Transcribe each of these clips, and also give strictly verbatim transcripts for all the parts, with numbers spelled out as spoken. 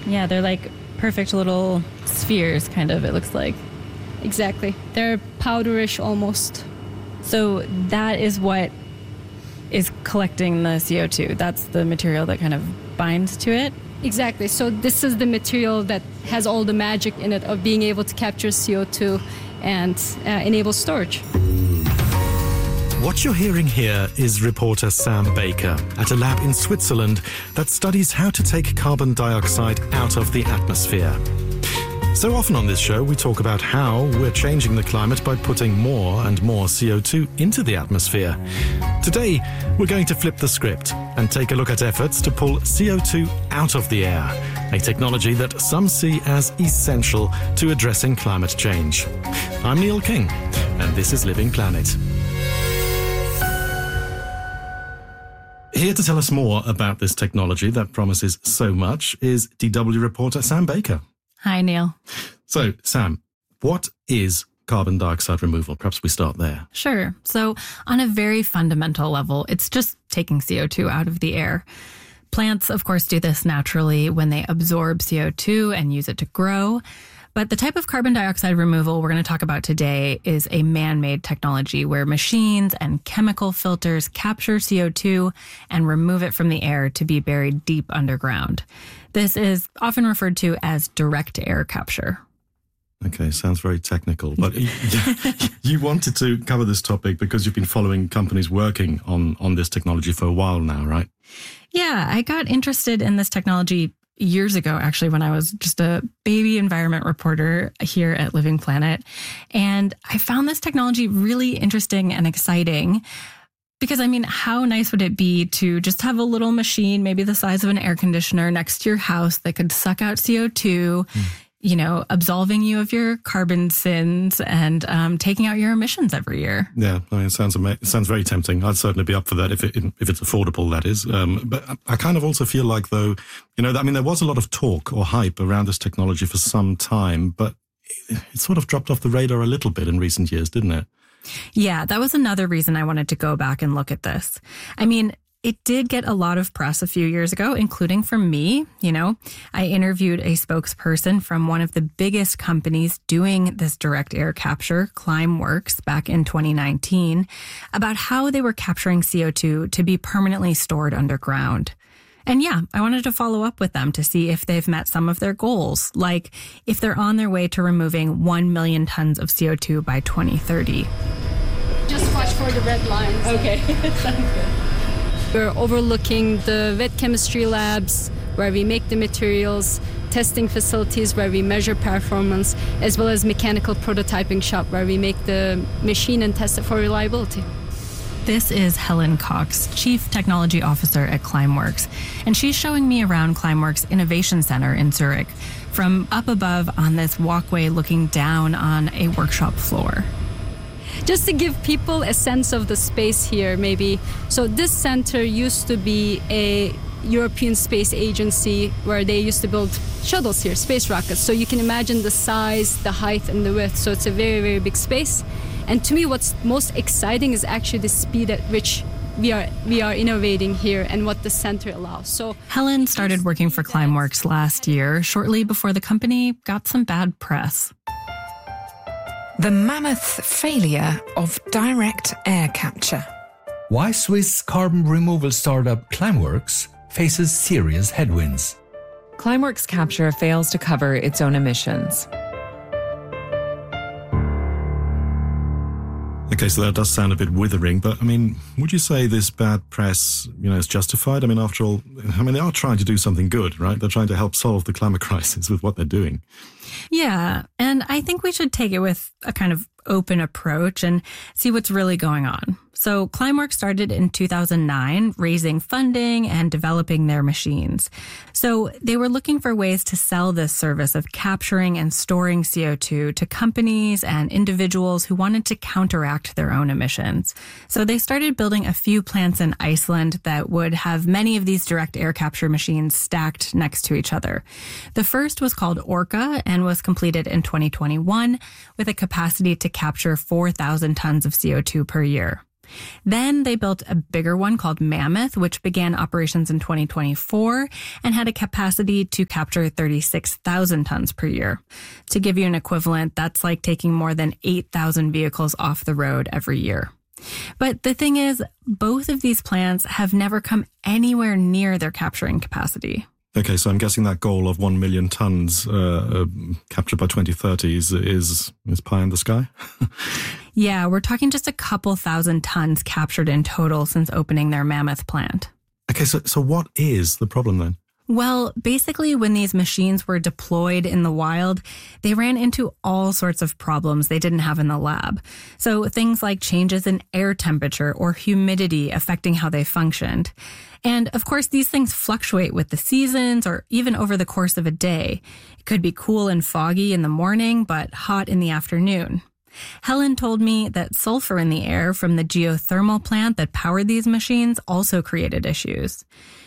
Yeah, they're like perfect little spheres, kind of, it looks like. Exactly. They're powderish almost. So that is what is collecting the C O two. That's the material that kind of binds to it? Exactly. So this is the material that has all the magic in it of being able to capture C O two and uh, enable storage. What you're hearing here is reporter Sam Baker at a lab in Switzerland that studies how to take carbon dioxide out of the atmosphere. So often on this show, we talk about how we're changing the climate by putting more and more C O two into the atmosphere. Today, we're going to flip the script and take a look at efforts to pull C O two out of the air, a technology that some see as essential to addressing climate change. I'm Neil King, and this is Living Planet. Here to tell us more about this technology that promises so much is D W reporter Sam Baker. Hi, Neil. So, Sam, what is carbon dioxide removal? Perhaps we start there. Sure. So, on a very fundamental level, it's just taking C O two out of the air. Plants, of course, do this naturally when they absorb C O two and use it to grow. But the type of carbon dioxide removal we're going to talk about today is a man-made technology where machines and chemical filters capture C O two and remove it from the air to be buried deep underground. This is often referred to as direct air capture. Okay, sounds very technical. But you wanted to cover this topic because you've been following companies working on, on this technology for a while now, right? Yeah, I got interested in this technology years ago, actually, when I was just a baby environment reporter here at Living Planet. And I found this technology really interesting and exciting because, I mean, how nice would it be to just have a little machine, maybe the size of an air conditioner next to your house that could suck out C O two, mm. you know, absolving you of your carbon sins and um, taking out your emissions every year. Yeah, I mean, it sounds ama- it sounds very tempting. I'd certainly be up for that if it, if it's affordable, that is. Um, but I kind of also feel like, though, you know, I mean, there was a lot of talk or hype around this technology for some time, but it sort of dropped off the radar a little bit in recent years, didn't it? Yeah, that was another reason I wanted to go back and look at this. I mean, it did get a lot of press a few years ago, including from me. You know, I interviewed a spokesperson from one of the biggest companies doing this direct air capture, Climeworks, back in twenty nineteen, about how they were capturing C O two to be permanently stored underground. And yeah, I wanted to follow up with them to see if they've met some of their goals, like if they're on their way to removing one million tons of C O two by twenty thirty. Just watch for the red lines. Okay, sounds good. We're overlooking the wet chemistry labs where we make the materials, testing facilities where we measure performance, as well as mechanical prototyping shop where we make the machine and test it for reliability. This is Helen Cox, Chief Technology Officer at Climeworks, and she's showing me around Climeworks Innovation Center in Zurich from up above on this walkway looking down on a workshop floor. Just to give people a sense of the space here, maybe. So this center used to be a European Space Agency where they used to build shuttles here, space rockets. So you can imagine the size, the height, and the width. So it's a very, very big space. And to me, what's most exciting is actually the speed at which we are we are innovating here and what the center allows. So Helen started working for Climeworks last year, shortly before the company got some bad press. The mammoth failure of direct air capture. Why Swiss carbon removal startup Climeworks faces serious headwinds. Climeworks Capture fails to cover its own emissions. Okay, so that does sound a bit withering, but I mean, would you say this bad press, you know, is justified? I mean, after all, I mean, they are trying to do something good, right? They're trying to help solve the climate crisis with what they're doing. Yeah, and I think we should take it with a kind of open approach and see what's really going on. So Climeworks started in two thousand nine, raising funding and developing their machines. So they were looking for ways to sell this service of capturing and storing C O two to companies and individuals who wanted to counteract their own emissions. So they started building a few plants in Iceland that would have many of these direct air capture machines stacked next to each other. The first was called Orca and was completed in twenty twenty-one with a capacity to capture four thousand tons of C O two per year. Then they built a bigger one called Mammoth, which began operations in twenty twenty-four and had a capacity to capture thirty-six thousand tons per year. To give you an equivalent, that's like taking more than eight thousand vehicles off the road every year. But the thing is, both of these plants have never come anywhere near their capturing capacity. Okay, so I'm guessing that goal of one million tons uh, uh, captured by twenty thirty is, is, is pie in the sky? Yeah, we're talking just a couple thousand tons captured in total since opening their Mammoth plant. Okay, so, so what is the problem then? Well, basically, when these machines were deployed in the wild, they ran into all sorts of problems they didn't have in the lab. So things like changes in air temperature or humidity affecting how they functioned. And of course, these things fluctuate with the seasons or even over the course of a day. It could be cool and foggy in the morning, but hot in the afternoon. Helen told me that sulfur in the air from the geothermal plant that powered these machines also created issues.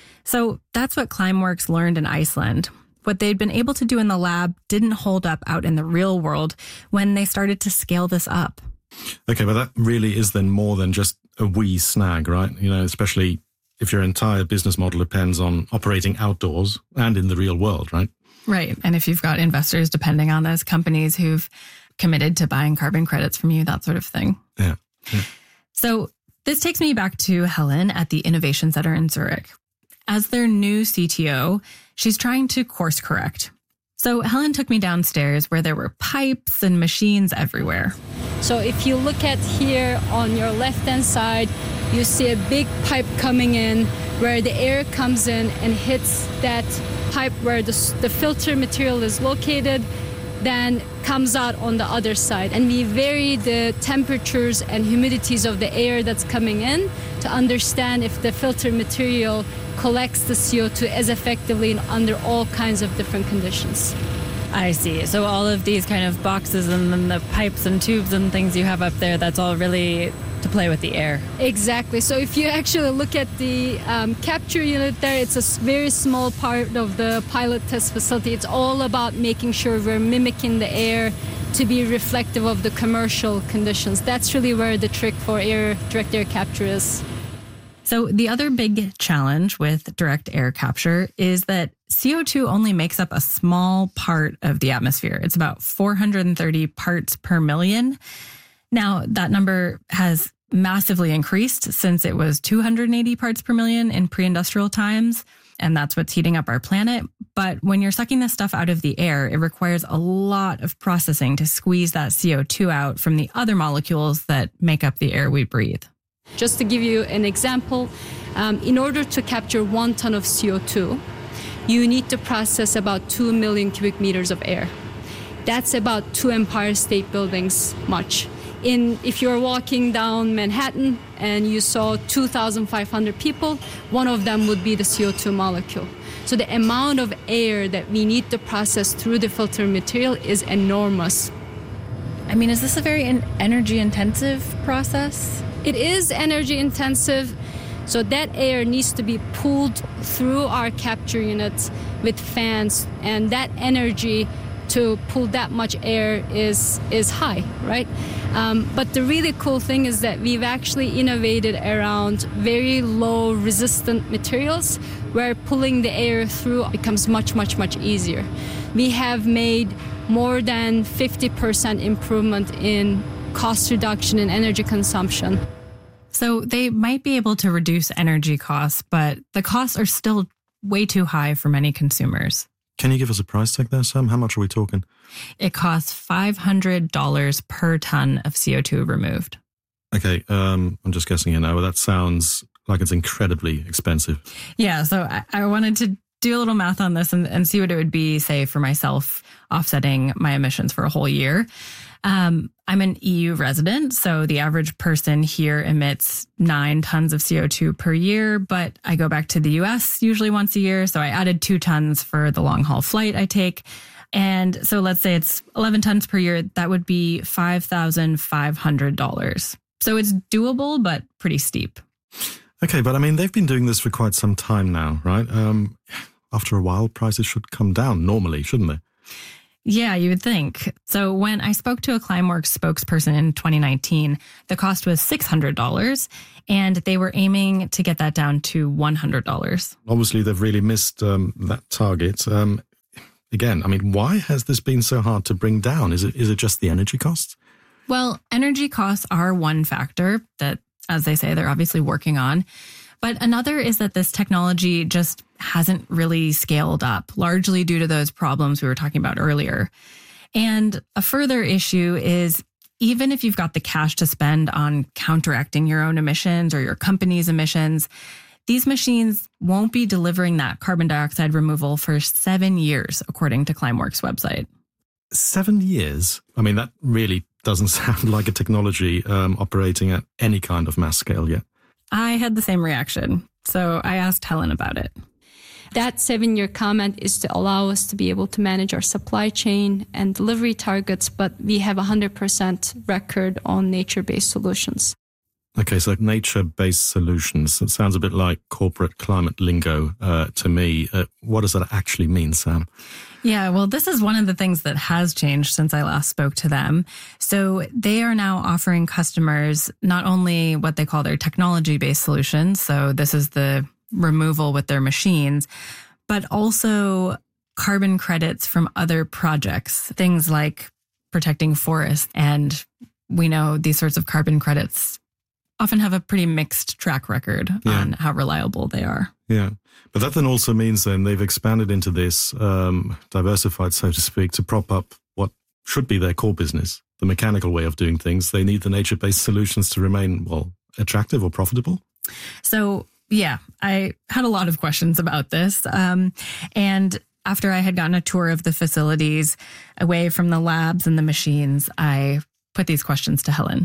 So that's what Climeworks learned in Iceland. What they'd been able to do in the lab didn't hold up out in the real world when they started to scale this up. Okay, but that really is then more than just a wee snag, right? You know, especially if your entire business model depends on operating outdoors and in the real world, right? Right. And if you've got investors depending on those companies who've committed to buying carbon credits from you, that sort of thing. Yeah. yeah. So this takes me back to Helen at the Innovation Center in Zurich. As their new C T O, she's trying to course correct. So Helen took me downstairs where there were pipes and machines everywhere. So if you look at here on your left-hand side, you see a big pipe coming in where the air comes in and hits that pipe where the, the filter material is located, then comes out on the other side. And we vary the temperatures and humidities of the air that's coming in to understand if the filter material collects the C O two as effectively and under all kinds of different conditions. I see. So all of these kind of boxes and then the pipes and tubes and things you have up there, that's all really to play with the air. Exactly. So if you actually look at the um, capture unit there, it's a very small part of the pilot test facility. It's all about making sure we're mimicking the air to be reflective of the commercial conditions. That's really where the trick for air direct air capture is. So the other big challenge with direct air capture is that C O two only makes up a small part of the atmosphere. It's about four hundred thirty parts per million. Now, that number has massively increased since it was two hundred eighty parts per million in pre-industrial times, and that's what's heating up our planet. But when you're sucking this stuff out of the air, it requires a lot of processing to squeeze that C O two out from the other molecules that make up the air we breathe. Just to give you an example, um, in order to capture one ton of C O two, you need to process about two million cubic meters of air. That's about two Empire State Buildings much. In, if you're walking down Manhattan and you saw two thousand five hundred people, one of them would be the C O two molecule. So the amount of air that we need to process through the filter material is enormous. I mean, is this a very energy intensive process? It is energy intensive. So that air needs to be pulled through our capture units with fans, and that energy to pull that much air is is high, right? Um, but the really cool thing is that we've actually innovated around very low resistant materials where pulling the air through becomes much, much, much easier. We have made more than fifty percent improvement in cost reduction in energy consumption. So they might be able to reduce energy costs, but the costs are still way too high for many consumers. Can you give us a price tag there, Sam? How much are we talking? It costs five hundred dollars per ton of C O two removed. Okay, um, I'm just guessing here now, but that sounds like it's incredibly expensive. Yeah, so I, I wanted to do a little math on this and, and see what it would be, say, for myself offsetting my emissions for a whole year. Um, I'm an E U resident, so the average person here emits nine tons of C O two per year, but I go back to the U S usually once a year, so I added two tons for the long haul flight I take. And so let's say it's eleven tons per year, that would be five thousand five hundred dollars. So it's doable, but pretty steep. Okay, but I mean, they've been doing this for quite some time now, right? Um, after a while, prices should come down normally, shouldn't they? Yeah, you would think. So when I spoke to a Climeworks spokesperson in twenty nineteen, the cost was six hundred dollars, and they were aiming to get that down to one hundred dollars. Obviously, they've really missed um, that target. Um, again, I mean, why has this been so hard to bring down? Is it is it just the energy costs? Well, energy costs are one factor that, as they say, they're obviously working on. But another is that this technology just hasn't really scaled up, largely due to those problems we were talking about earlier. And a further issue is even if you've got the cash to spend on counteracting your own emissions or your company's emissions, these machines won't be delivering that carbon dioxide removal for seven years, according to Climeworks' website. Seven years? I mean, that really doesn't sound like a technology um, operating at any kind of mass scale yet. I had the same reaction, so I asked Helen about it. That seven-year comment is to allow us to be able to manage our supply chain and delivery targets, but we have a one hundred percent record on nature-based solutions. Okay, so nature-based solutions. It sounds a bit like corporate climate lingo uh, to me. Uh, what does that actually mean, Sam? Yeah, well, this is one of the things that has changed since I last spoke to them. So they are now offering customers not only what they call their technology-based solutions, so this is the removal with their machines, but also carbon credits from other projects, things like protecting forests. And we know these sorts of carbon credits often have a pretty mixed track record yeah. on how reliable they are. Yeah. But that then also means then they've expanded into this, um, diversified, so to speak, to prop up what should be their core business, the mechanical way of doing things. They need the nature-based solutions to remain, well, attractive or profitable. So, yeah, I had a lot of questions about this. Um, and after I had gotten a tour of the facilities away from the labs and the machines, I put these questions to Helen.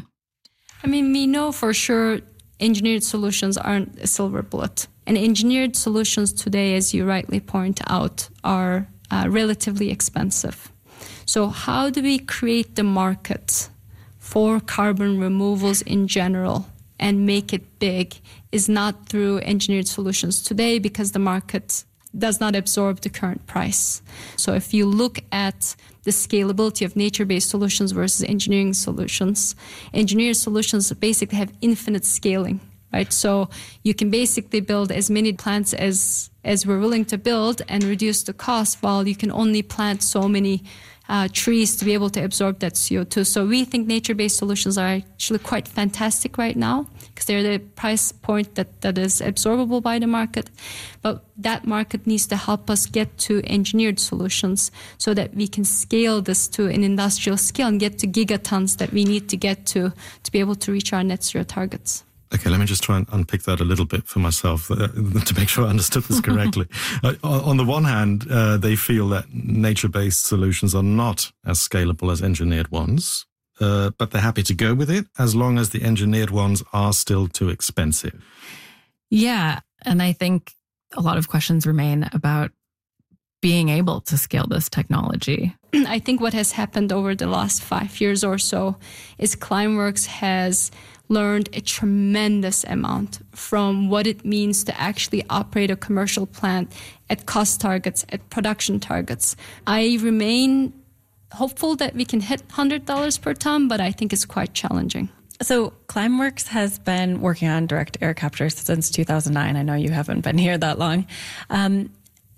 I mean, we know for sure engineered solutions aren't a silver bullet. And engineered solutions today, as you rightly point out, are uh, relatively expensive. So how do we create the market for carbon removals in general and make it big is not through engineered solutions today because the market does not absorb the current price. So if you look at the scalability of nature-based solutions versus engineering solutions, engineered solutions basically have infinite scaling, right? So you can basically build as many plants as, as we're willing to build and reduce the cost, while you can only plant so many Uh, trees to be able to absorb that C O two. So we think nature-based solutions are actually quite fantastic right now because they're the price point that, that is absorbable by the market. But that market needs to help us get to engineered solutions so that we can scale this to an industrial scale and get to gigatons that we need to get to to be able to reach our net zero targets. Okay, let me just try and unpick that a little bit for myself uh, to make sure I understood this correctly. uh, on the one hand, uh, they feel that nature-based solutions are not as scalable as engineered ones, uh, but they're happy to go with it as long as the engineered ones are still too expensive. Yeah, and I think a lot of questions remain about being able to scale this technology. I think what has happened over the last five years or so is Climeworks has learned a tremendous amount from what it means to actually operate a commercial plant at cost targets, at production targets. I remain hopeful that we can hit one hundred dollars per ton, but I think it's quite challenging. So Climeworks has been working on direct air capture since two thousand nine. I know you haven't been here that long. Um,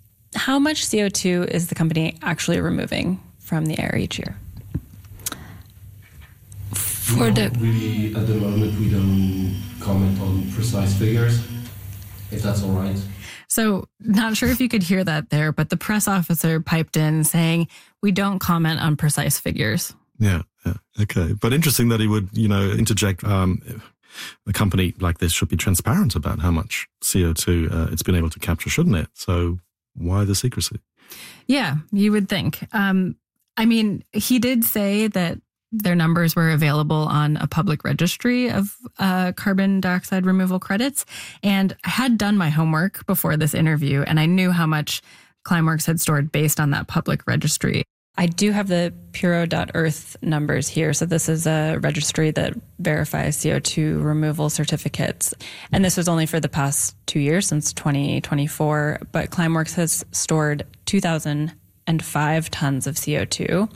how much C O two is the company actually removing from the air each year? For the really, at the moment, we don't comment on precise figures, if that's all right. So not sure if you could hear that there, but the press officer piped in saying, we don't comment on precise figures. Yeah, yeah, okay. But interesting that he would, you know, interject. Um, a company like this should be transparent about how much C O two uh, it's been able to capture, shouldn't it? So why the secrecy? Yeah, you would think. Um, I mean, he did say that their numbers were available on a public registry of uh, carbon dioxide removal credits. And I had done my homework before this interview, and I knew how much Climeworks had stored based on that public registry. I do have the Puro dot earth numbers here. So this is a registry that verifies C O two removal certificates. And this was only for the past two years, since twenty twenty-four. But Climeworks has stored two thousand five tons of C O two.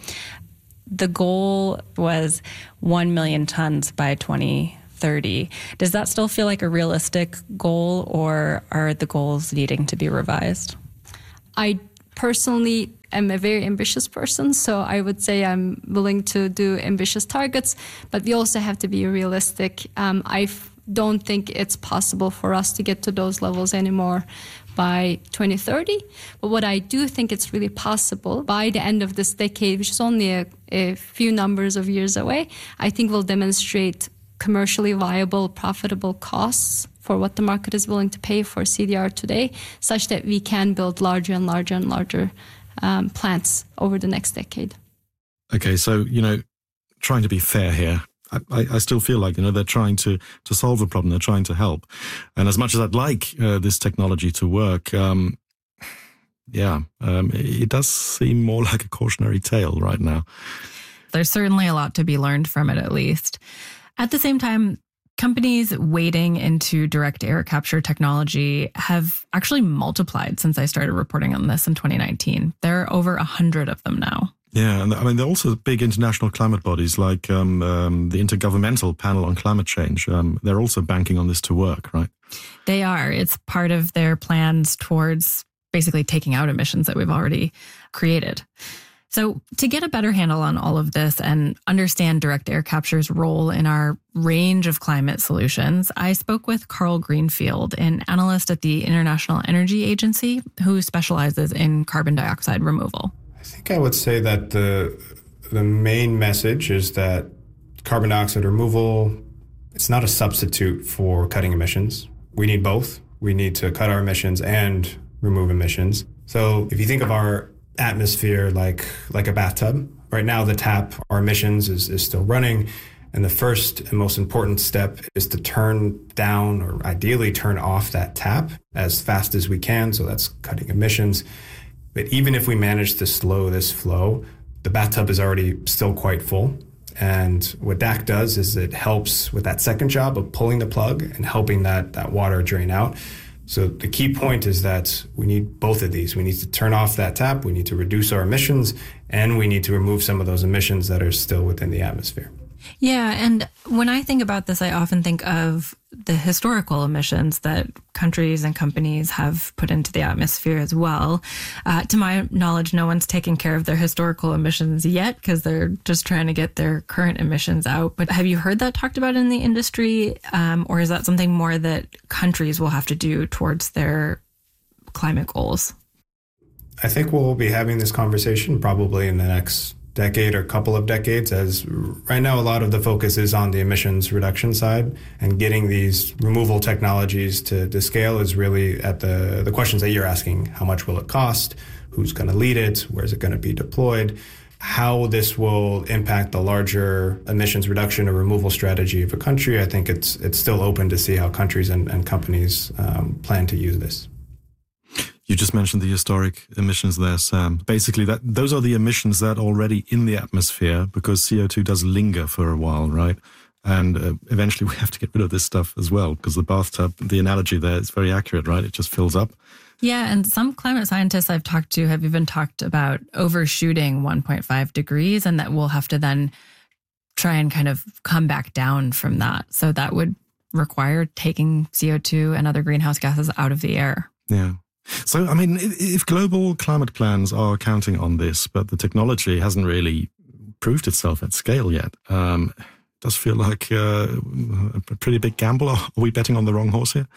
The goal was one million tons by twenty thirty. Does that still feel like a realistic goal, or are the goals needing to be revised? I personally am a very ambitious person, so I would say I'm willing to do ambitious targets, but we also have to be realistic. Um, I f- don't think it's possible for us to get to those levels anymore by twenty thirty. But what I do think it's really possible by the end of this decade, which is only a, a few numbers of years away, I think we'll demonstrate commercially viable, profitable costs for what the market is willing to pay for C D R today, such that we can build larger and larger and larger um, plants over the next decade. Okay, so, you know, trying to be fair here, I, I, I still feel like, you know, they're trying to, to solve the problem, they're trying to help. And as much as I'd like uh, this technology to work, um, yeah, um, it, it does seem more like a cautionary tale right now. There's certainly a lot to be learned from it, at least. At the same time, companies wading into direct air capture technology have actually multiplied since I started reporting on this in twenty nineteen. There are over one hundred of them now. Yeah, and I mean, there are also big international climate bodies like um, um, the Intergovernmental Panel on Climate Change. Um, they're also banking on this to work, right? They are. It's part of their plans towards basically taking out emissions that we've already created. So to get a better handle on all of this and understand direct air capture's role in our range of climate solutions, I spoke with Carl Greenfield, an analyst at the International Energy Agency who specializes in carbon dioxide removal. I think I would say that the the main message is that carbon dioxide removal, it's not a substitute for cutting emissions. We need both. We need to cut our emissions and remove emissions. So if you think of our atmosphere like like a bathtub. Right now, the tap, our emissions is, is still running. And the first and most important step is to turn down or ideally turn off that tap as fast as we can. So that's cutting emissions. But even if we manage to slow this flow, the bathtub is already still quite full. And what D A C does is it helps with that second job of pulling the plug and helping that, that water drain out. So the key point is that we need both of these. We need to turn off that tap, we need to reduce our emissions, and we need to remove some of those emissions that are still within the atmosphere. Yeah, and when I think about this, I often think of the historical emissions that countries and companies have put into the atmosphere as well. Uh, to my knowledge, no one's taken care of their historical emissions yet because they're just trying to get their current emissions out. But have you heard that talked about in the industry? Um, or is that something more that countries will have to do towards their climate goals? I think we'll be having this conversation probably in the next decade or couple of decades, as right now a lot of the focus is on the emissions reduction side, and getting these removal technologies to, to scale is really at the, the questions that you're asking. How much will it cost? Who's going to lead it? Where is it going to be deployed? How this will impact the larger emissions reduction or removal strategy of a country, I think it's it's still open to see how countries and, and companies um, plan to use this. You just mentioned the historic emissions there, Sam. Basically, that those are the emissions that are already in the atmosphere because C O two does linger for a while, right? And uh, eventually we have to get rid of this stuff as well because the bathtub, the analogy there is very accurate, right? It just fills up. Yeah, and some climate scientists I've talked to have even talked about overshooting one point five degrees and that we'll have to then try and kind of come back down from that. So that would require taking C O two and other greenhouse gases out of the air. Yeah. So, I mean, if global climate plans are counting on this, but the technology hasn't really proved itself at scale yet, um, it does feel like uh, a pretty big gamble. Are we betting on the wrong horse here?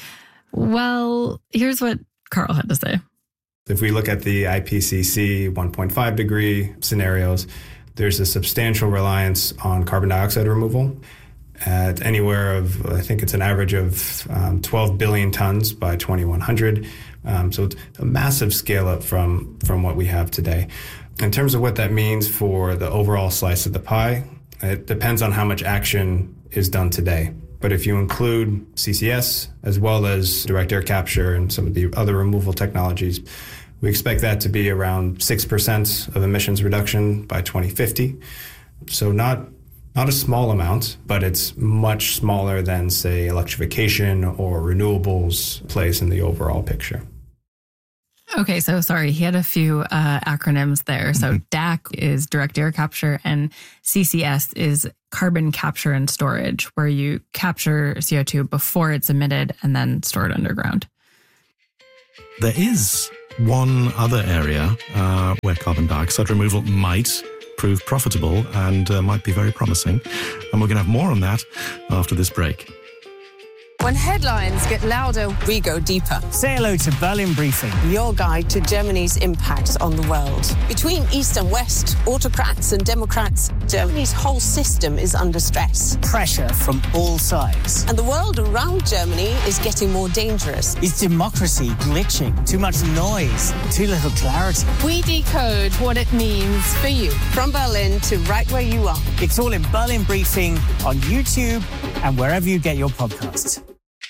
Well, here's what Carl had to say. If we look at the I P C C one point five degree scenarios, there's a substantial reliance on carbon dioxide removal at anywhere of, I think it's an average of um, twelve billion tons by twenty-one hundred. Um, so it's a massive scale up from, from what we have today. In terms of what that means for the overall slice of the pie, it depends on how much action is done today. But if you include C C S as well as direct air capture and some of the other removal technologies, we expect that to be around six percent of emissions reduction by twenty fifty. So not Not a small amount, but it's much smaller than, say, electrification or renewables plays in the overall picture. Okay, so sorry, he had a few uh, acronyms there. So D A C is direct air capture and C C S is carbon capture and storage, where you capture C O two before it's emitted and then store it underground. There is one other area uh, where carbon dioxide removal might prove profitable and uh, might be very promising. And we're going to have more on that after this break. When headlines get louder, we go deeper. Say hello to Berlin Briefing, your guide to Germany's impact on the world. Between East and West, autocrats and democrats, Germany's whole system is under stress. Pressure from all sides. And the world around Germany is getting more dangerous. Is democracy glitching? Too much noise? Too little clarity? We decode what it means for you. From Berlin to right where you are. It's all in Berlin Briefing on YouTube and wherever you get your podcasts.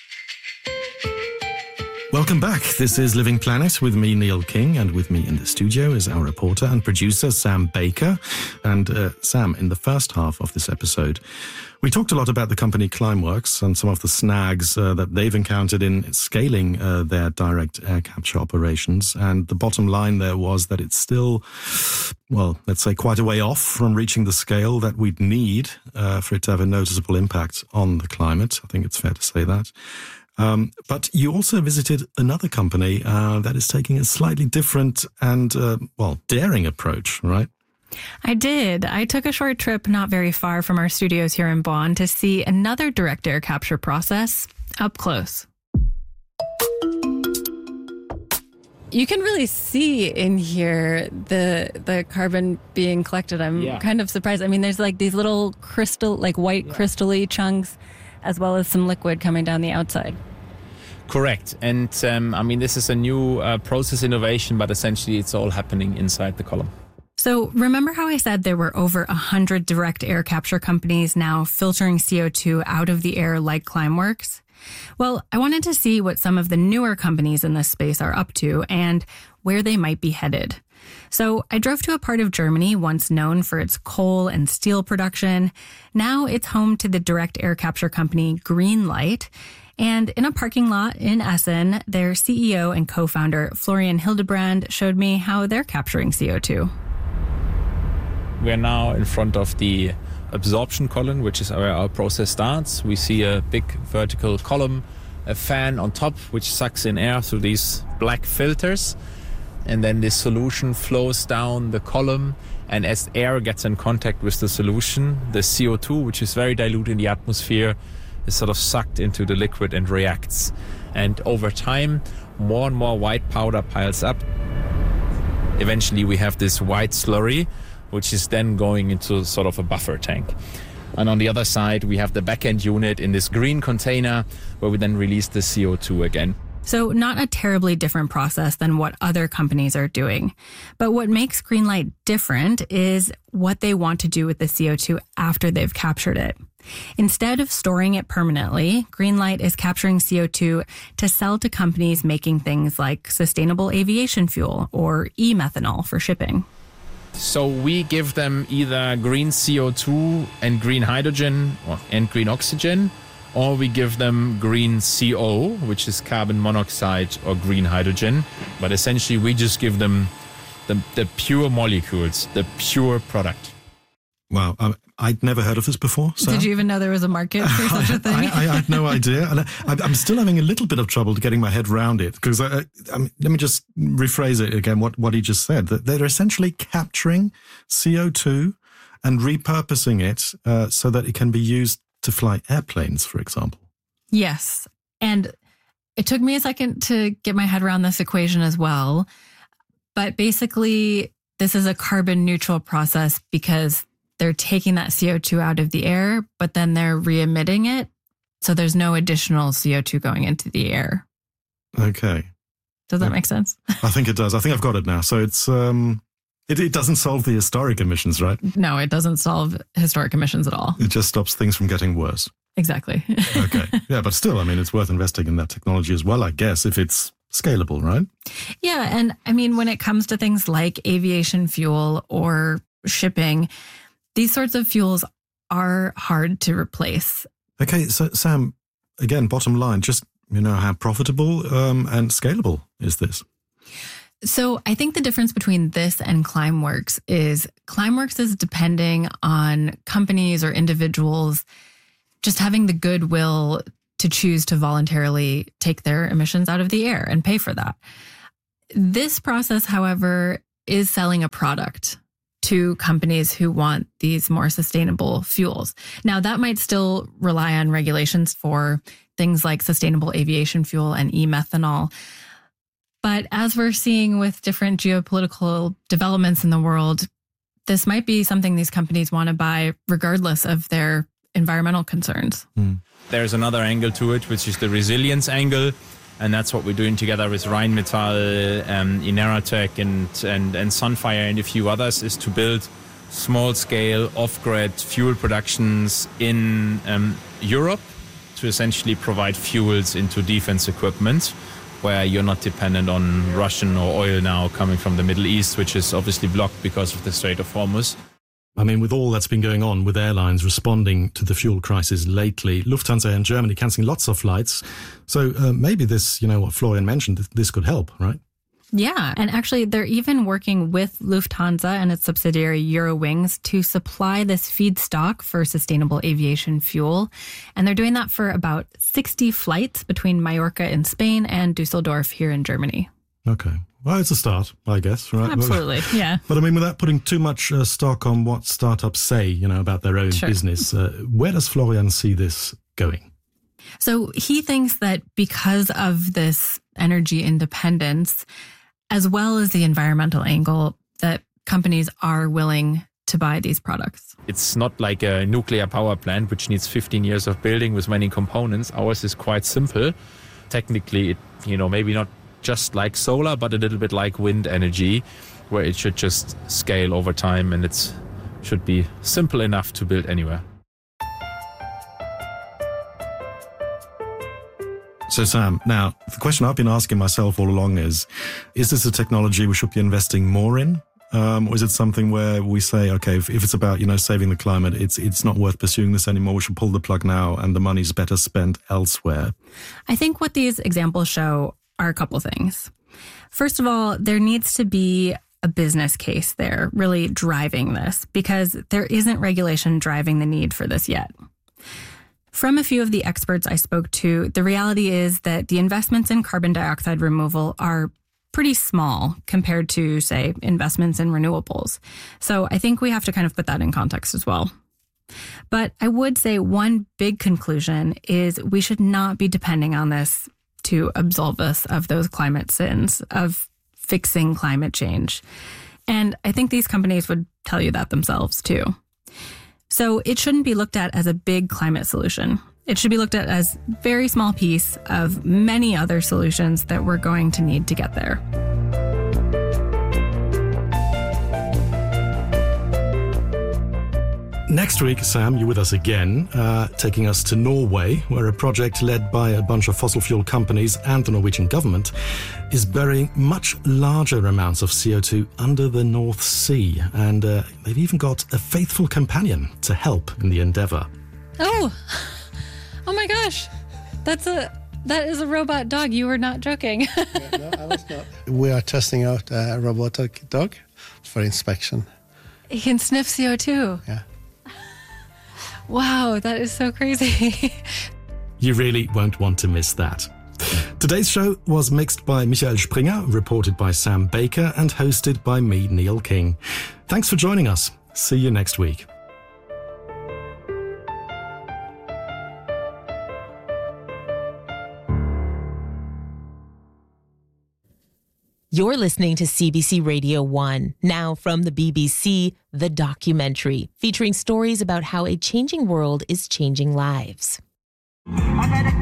Welcome back. This is Living Planet with me, Neil King, and with me in the studio is our reporter and producer, Sam Baker. And uh, Sam, in the first half of this episode, we talked a lot about the company Climeworks and some of the snags uh, that they've encountered in scaling uh, their direct air capture operations. And the bottom line there was that it's still, well, let's say quite a way off from reaching the scale that we'd need uh, for it to have a noticeable impact on the climate. I think it's fair to say that. Um, but you also visited another company uh, that is taking a slightly different and, uh, well, daring approach, right? I did. I took a short trip not very far from our studios here in Bonn to see another direct air capture process up close. You can really see in here the the carbon being collected. I'm yeah. kind of surprised. I mean, there's like these little crystal, like white yeah. crystal-y chunks, as well as some liquid coming down the outside. Correct. And um, I mean, this is a new uh, process innovation, but essentially it's all happening inside the column. So remember how I said there were over one hundred direct air capture companies now filtering C O two out of the air like Climeworks? Well, I wanted to see what some of the newer companies in this space are up to and where they might be headed. So I drove to a part of Germany once known for its coal and steel production. Now it's home to the direct air capture company Greenlight. And in a parking lot in Essen, their C E O and co-founder Florian Hildebrand showed me how they're capturing C O two. We're now in front of the absorption column, which is where our process starts. We see a big vertical column, a fan on top, which sucks in air through these black filters. And then this solution flows down the column. And as air gets in contact with the solution, the C O two, which is very dilute in the atmosphere, is sort of sucked into the liquid and reacts. And over time, more and more white powder piles up. Eventually, we have this white slurry, which is then going into sort of a buffer tank. And on the other side, we have the back-end unit in this green container where we then release the C O two again. So not a terribly different process than what other companies are doing. But what makes Greenlight different is what they want to do with the C O two after they've captured it. Instead of storing it permanently, Greenlight is capturing C O two to sell to companies making things like sustainable aviation fuel or e-methanol for shipping. So we give them either green C O two and green hydrogen or, and green oxygen, or we give them green C O, which is carbon monoxide or green hydrogen. But essentially, we just give them the, the pure molecules, the pure product. Wow. Um, I'd never heard of this before. Sam. Did you even know there was a market for such a thing? I, I, I had no idea. And I, I'm still having a little bit of trouble getting my head around it. Because I, I mean, let me just rephrase it again, what, what he just said. That they're essentially capturing C O two and repurposing it uh, so that it can be used to fly airplanes, for example. Yes. And it took me a second to get my head around this equation as well. But basically, this is a carbon neutral process because they're taking that C O two out of the air, but then they're re-emitting it. So there's no additional C O two going into the air. Okay. Does that yeah. make sense? I think it does. I think I've got it now. So it's um, it, it doesn't solve the historic emissions, right? No, it doesn't solve historic emissions at all. It just stops things from getting worse. Exactly. Okay. Yeah, but still, I mean, it's worth investing in that technology as well, I guess, if it's scalable, right? Yeah. And I mean, when it comes to things like aviation fuel or shipping, these sorts of fuels are hard to replace. Okay, so Sam, again, bottom line, just, you know, how profitable um, and scalable is this? So I think the difference between this and Climeworks is Climeworks is depending on companies or individuals just having the goodwill to choose to voluntarily take their emissions out of the air and pay for that. This process, however, is selling a product to companies who want these more sustainable fuels. Now, that might still rely on regulations for things like sustainable aviation fuel and e-methanol. But as we're seeing with different geopolitical developments in the world, this might be something these companies want to buy regardless of their environmental concerns. Mm. There's another angle to it, which is the resilience angle. And that's what we're doing together with Rheinmetall, um, Ineratec, and, and, and Sunfire and a few others, is to build small-scale, off-grid fuel productions in um, Europe to essentially provide fuels into defense equipment, where you're not dependent on Russian or oil now coming from the Middle East, which is obviously blocked because of the Strait of Hormuz. I mean, with all that's been going on with airlines responding to the fuel crisis lately, Lufthansa and Germany cancelling lots of flights. So uh, maybe this, you know, what Florian mentioned, this could help, right? Yeah. And actually, they're even working with Lufthansa and its subsidiary Eurowings to supply this feedstock for sustainable aviation fuel. And they're doing that for about sixty flights between Mallorca in Spain and Dusseldorf here in Germany. Okay. Well, it's a start, I guess, right? Absolutely, yeah. But I mean, without putting too much uh, stock on what startups say, you know, about their own Sure. business, uh, where does Florian see this going? So he thinks that because of this energy independence, as well as the environmental angle, that companies are willing to buy these products. It's not like a nuclear power plant, which needs fifteen years of building with many components. Ours is quite simple. Technically, it, you know, maybe not just like solar, but a little bit like wind energy, where it should just scale over time and it should be simple enough to build anywhere. So, Sam, now, the question I've been asking myself all along is, is this a technology we should be investing more in? Um, or is it something where we say, okay, if, if it's about, you know, saving the climate, it's it's not worth pursuing this anymore. We should pull the plug now and the money's better spent elsewhere? I think what these examples show are a couple things. First of all, there needs to be a business case there really driving this, because there isn't regulation driving the need for this yet. From a few of the experts I spoke to, the reality is that the investments in carbon dioxide removal are pretty small compared to, say, investments in renewables. So I think we have to kind of put that in context as well. But I would say one big conclusion is we should not be depending on this to absolve us of those climate sins, of fixing climate change. And I think these companies would tell you that themselves too. So it shouldn't be looked at as a big climate solution. It should be looked at as a very small piece of many other solutions that we're going to need to get there. Next week, Sam, you're with us again, uh, taking us to Norway, where a project led by a bunch of fossil fuel companies and the Norwegian government is burying much larger amounts of C O two under the North Sea. And uh, they've even got a faithful companion to help in the endeavour. Oh, oh my gosh. That's a, that is a robot dog. You were not joking. Yeah, no, I was not. We are testing out a robotic dog for inspection. He can sniff C O two. Yeah. Wow, that is so crazy. You really won't want to miss that. Today's show was mixed by Michael Springer, reported by Sam Baker, and hosted by me, Neil King. Thanks for joining us. See you next week. You're listening to C B C Radio one. Now from the B B C, The Documentary, featuring stories about how a changing world is changing lives. Y'all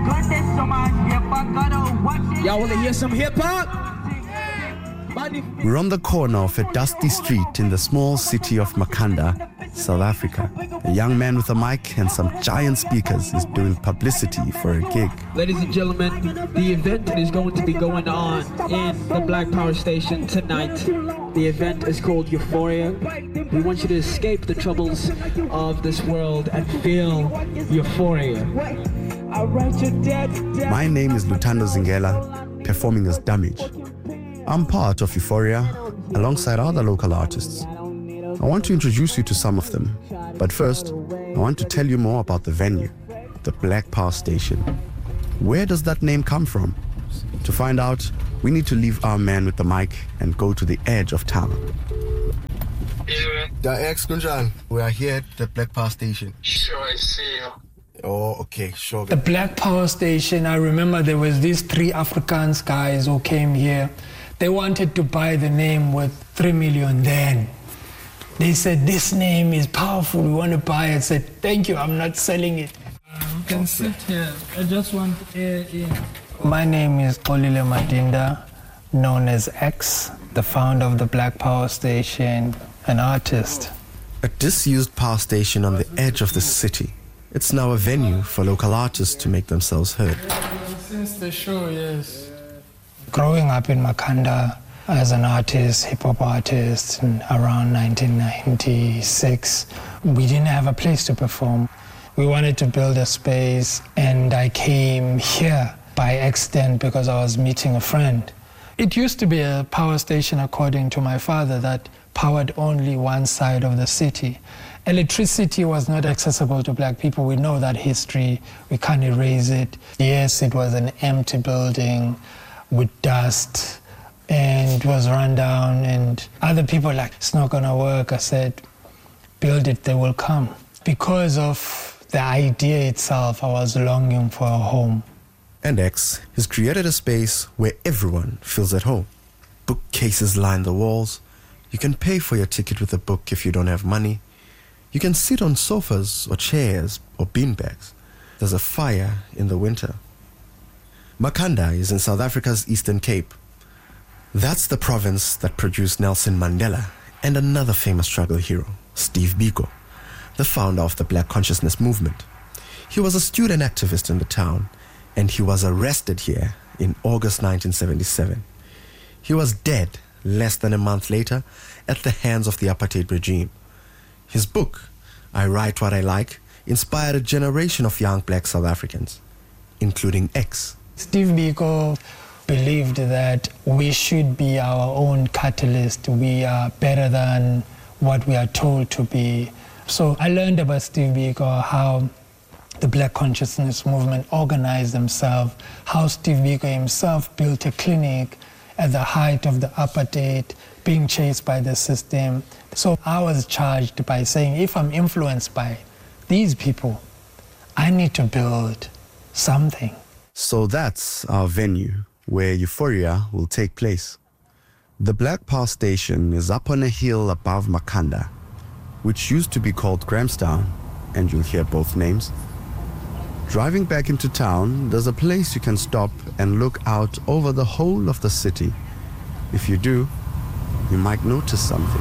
want to hear some hip-hop? We're on the corner of a dusty street in the small city of Makanda, South Africa. A young man with a mic and some giant speakers is doing publicity for a gig. Ladies and gentlemen, the event is going to be going on in the Black Power Station tonight. The event is called Euphoria. We want you to escape the troubles of this world and feel euphoria. My name is Lutando Zingela, performing as Damage. I'm part of Euphoria alongside other local artists. I want to introduce you to some of them. But first, I want to tell you more about the venue, the Black Power Station. Where does that name come from? To find out, we need to leave our man with the mic and go to the edge of town. The ex Kunjan, we are here at the Black Power Station. Sure, I see you. Oh, okay, sure. The Black Power Station, I remember there was these three Afrikaans guys who came here. They wanted to buy the name with three million then. They said, this name is powerful, we want to buy it. I said, thank you, I'm not selling it. You can sit here. I just want air in. My name is Xolile Madinda, known as X, the founder of the Black Power Station, an artist. A disused power station on the edge of the city. It's now a venue for local artists to make themselves heard. Since the show, yes. Growing up in Makhanda as an artist, hip-hop artist, in around nineteen ninety-six, we didn't have a place to perform. We wanted to build a space, and I came here by accident because I was meeting a friend. It used to be a power station, according to my father, that powered only one side of the city. Electricity was not accessible to black people. We know that history. We can't erase it. Yes, it was an empty building with dust, and it was run down, and other people like, it's not gonna work. I said, build it, they will come. Because of the idea itself, I was longing for a home. And X has created a space where everyone feels at home. Bookcases line the walls. You can pay for your ticket with a book if you don't have money. You can sit on sofas or chairs or beanbags. There's a fire in the winter. Makhanda is in South Africa's Eastern Cape. That's the province that produced Nelson Mandela and another famous struggle hero, Steve Biko, the founder of the Black Consciousness Movement. He was a student activist in the town, and he was arrested here in August nineteen seventy-seven. He was dead less than a month later at the hands of the apartheid regime. His book, I Write What I Like, inspired a generation of young black South Africans, including X. Steve Biko believed that we should be our own catalyst. We are better than what we are told to be. So I learned about Steve Biko, how the Black Consciousness Movement organized themselves, how Steve Biko himself built a clinic at the height of the apartheid, being chased by the system. So I was charged by saying, if I'm influenced by these people, I need to build something. So that's our venue, where Euphoria will take place. The Black Power Station is up on a hill above Makhanda, which used to be called Grahamstown, and you'll hear both names. Driving back into town, there's a place you can stop and look out over the whole of the city. If you do, you might notice something.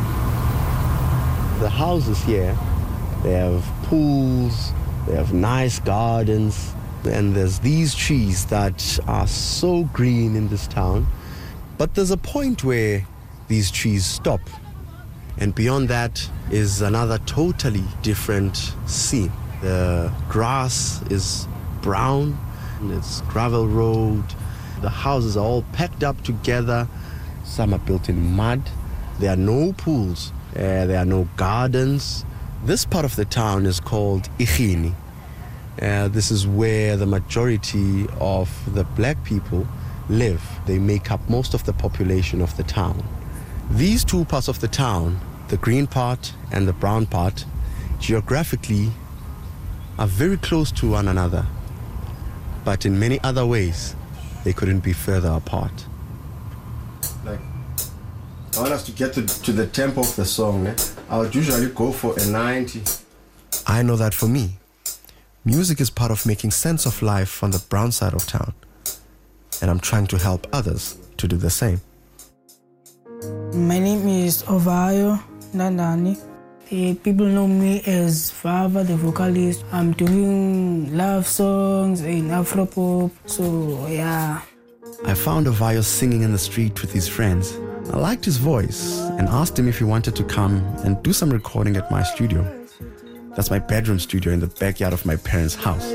The houses here, they have pools, they have nice gardens, and there's these trees that are so green in this town. But there's a point where these trees stop, and beyond that is another totally different scene. The grass is brown, and it's gravel road. The houses are all packed up together. Some are built in mud. There are no pools. Uh, there are no gardens. This part of the town is called Igini. Uh, this is where the majority of the black people live. They make up most of the population of the town. These two parts of the town, the green part and the brown part, geographically are very close to one another. But in many other ways, they couldn't be further apart. Like, I want us to get to, to the tempo of the song. Eh? I would usually go for a ninety. I know that for me, music is part of making sense of life on the brown side of town. And I'm trying to help others to do the same. My name is Ovayo Nandani. The people know me as Vava, the vocalist. I'm doing love songs in Afropop, so yeah. I found Ovayo singing in the street with his friends. I liked his voice and asked him if he wanted to come and do some recording at my studio. That's my bedroom studio in the backyard of my parents' house.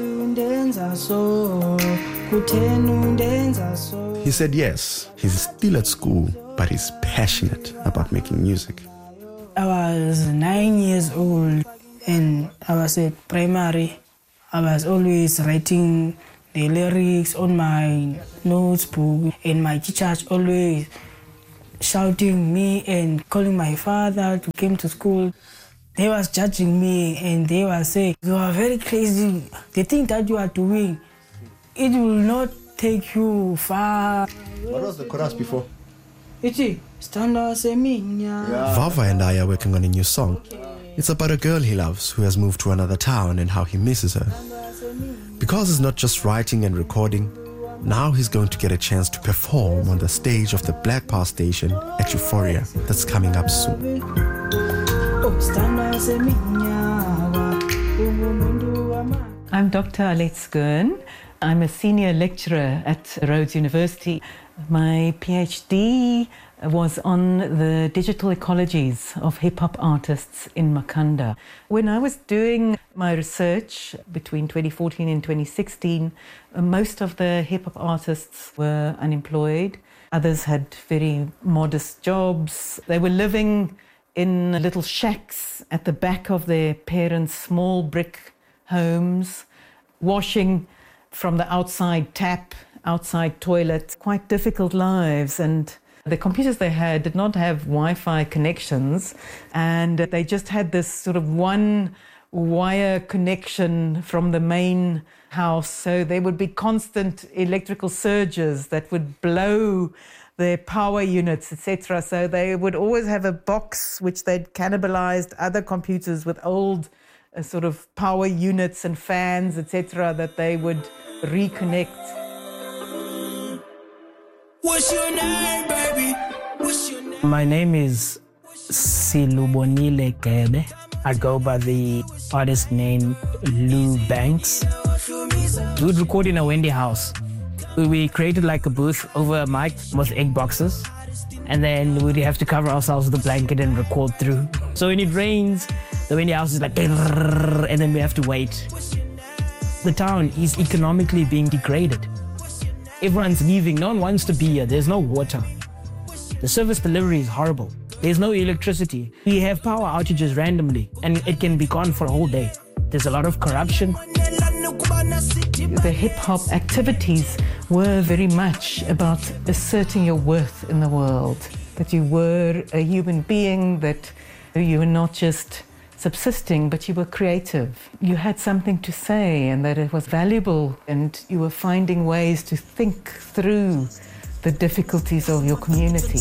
He said yes, he's still at school, but he's passionate about making music. I was nine years old and I was at primary. I was always writing the lyrics on my notebook, and my teachers always shouting me and calling my father to come to school. They was judging me and they were saying, you are very crazy. The thing that you are doing, it will not take you far. What was the chorus before? Ichi, stand up, say me. Vava and I are working on a new song. It's about a girl he loves who has moved to another town and how he misses her. Because he's not just writing and recording, now he's going to get a chance to perform on the stage of the Black Power Station at Euphoria that's coming up soon. I'm Doctor Alette Skern. I'm a senior lecturer at Rhodes University. My PhD was on the digital ecologies of hip-hop artists in Makanda. When I was doing my research between twenty fourteen and twenty sixteen, most of the hip-hop artists were unemployed. Others had very modest jobs. They were living in little shacks at the back of their parents' small brick homes, washing from the outside tap, outside toilet, quite difficult lives. And the computers they had did not have Wi-Fi connections, and they just had this sort of one wire connection from the main house. So there would be constant electrical surges that would blow their power units, et cetera. So they would always have a box which they'd cannibalized other computers with old uh, sort of power units and fans, et cetera, that they would reconnect. What's your name, baby? What's your name? My name is Silubonile Kebe. I go by the artist name Lou Banks. We would record in a Wendy house. We created like a booth over a mic with egg boxes, and then we'd have to cover ourselves with a blanket and record through. So when it rains, the Wendy house is like, and then we have to wait. The town is economically being degraded. Everyone's leaving. No one wants to be here. There's no water. The service delivery is horrible. There's no electricity. We have power outages randomly, and it can be gone for a whole day. There's a lot of corruption. The hip-hop activities were very much about asserting your worth in the world, that you were a human being, that you were not just subsisting, but you were creative. You had something to say and that it was valuable, and you were finding ways to think through the difficulties of your community.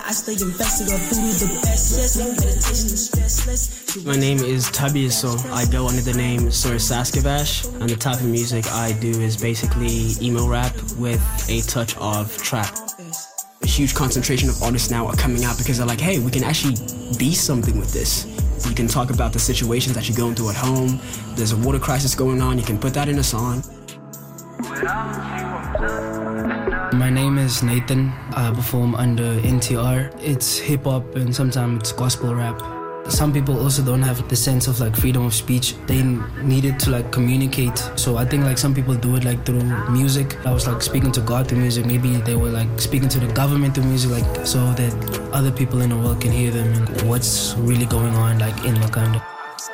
My name is Tabiaso. I go under the name Sir Saskavash, and the type of music I do is basically emo rap with a touch of trap. A huge concentration of artists now are coming out because they're like, hey, we can actually be something with this. You can talk about the situations that you're going through at home. There's a water crisis going on. You can put that in a song. My name is Nathan. I perform under N T R. It's hip-hop and sometimes it's gospel rap. Some people also don't have the sense of like freedom of speech. They need it to like communicate. So I think like some people do it like through music. I was like speaking to God through music. Maybe they were like speaking to the government through music, like so that other people in the world can hear them and what's really going on like in Makanda.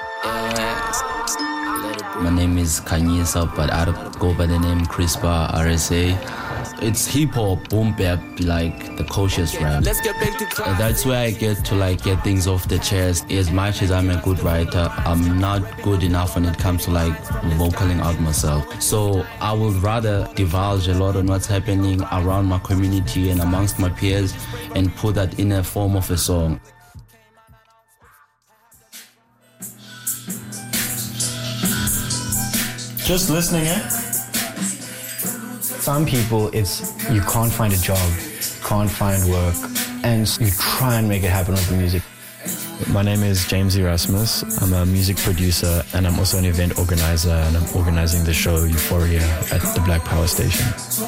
My name is Kanyisa, but I go by the name Crispa R S A. It's hip hop, boom bap, like the cautious rap. Let's get back to class. That's where I get to like get things off the chest. As much as I'm a good writer, I'm not good enough when it comes to like vocaling out myself. So I would rather divulge a lot on what's happening around my community and amongst my peers and put that in a form of a song. Just listening, eh? Some people, it's you can't find a job, can't find work, and you try and make it happen with the music. My name is James Erasmus. I'm a music producer and I'm also an event organizer, and I'm organizing the show Euphoria at the Black Power Station.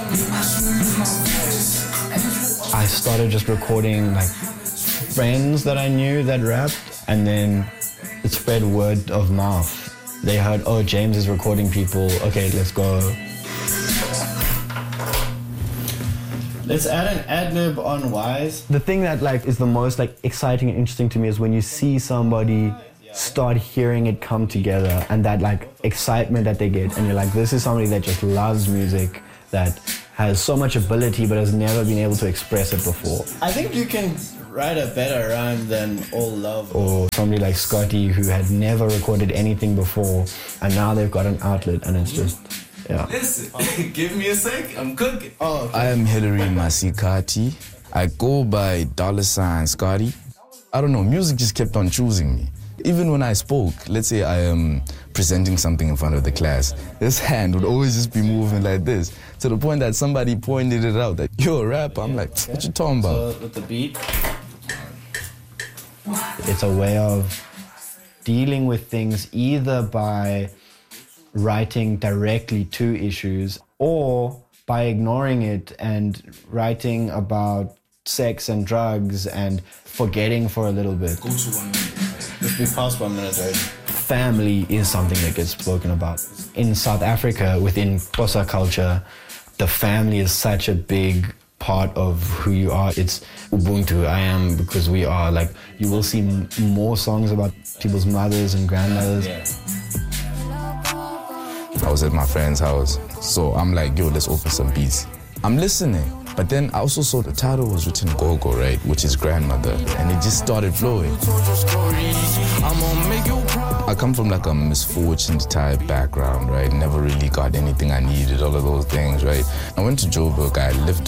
I started just recording like friends that I knew that rapped, and then it spread word of mouth. They heard, oh, James is recording people, okay, let's go. Let's add an ad-lib on Wise. The thing that like is the most like exciting and interesting to me is when you see somebody start hearing it come together and that like excitement that they get, and you're like, this is somebody that just loves music, that has so much ability but has never been able to express it before. I think you can write a better rhyme than All Love. Or somebody like Scotty who had never recorded anything before and now they've got an outlet and it's just, yeah. Listen, give me a sec, I'm cooking. Oh, okay. I am Hillary Masikati. I go by dollar sign Scotty. I don't know, music just kept on choosing me. Even when I spoke, let's say I am presenting something in front of the class, this hand would always just be moving like this, to the point that somebody pointed it out, that you're a rapper. I'm like, what you talking about? So with the beat? It's a way of dealing with things either by writing directly to issues or by ignoring it and writing about sex and drugs and forgetting for a little bit. Go to one minute. If we pass one minute already. Family is something that gets spoken about. In South Africa, within Xhosa culture, the family is such a big part of who you are. It's Ubuntu, I am because we are. Like, you will see m- more songs about people's mothers and grandmothers. Yeah. I was at my friend's house, so I'm like, yo, let's open some beats. I'm listening, but then I also saw the title was written Gogo, right, which is grandmother, and it just started flowing. I come from like a misfortune type background, right, never really got anything I needed, all of those things, right. I went to Joburg, I lived